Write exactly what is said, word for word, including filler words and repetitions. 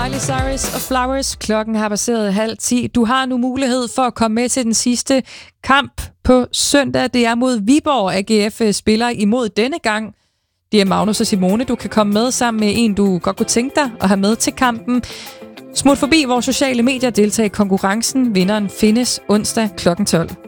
Miley Cyrus og Flowers. Klokken har passeret halv ti. Du har nu mulighed for at komme med til den sidste kamp på søndag. Det er mod Viborg, A G F spiller imod denne gang. Det er Magnus og Simone. Du kan komme med sammen med en, du godt kunne tænke dig at have med til kampen. Smut forbi vores sociale medier, deltag i konkurrencen. Vinderen findes onsdag klokken tolv.